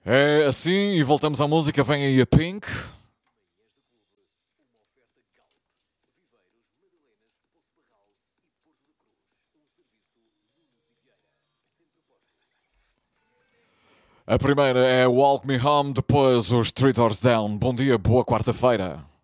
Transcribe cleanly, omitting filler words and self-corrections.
É assim, e voltamos à música, vem aí a Pink. A primeira é Walk Me Home, depois os Three Doors Down. Bom dia, boa quarta-feira.